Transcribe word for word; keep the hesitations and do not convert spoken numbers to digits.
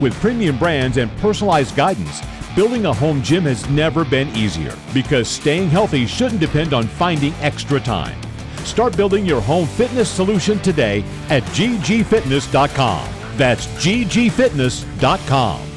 With premium brands and personalized guidance, building a home gym has never been easier because staying healthy shouldn't depend on finding extra time. Start building your home fitness solution today at g g fitness dot com. That's g g fitness dot com.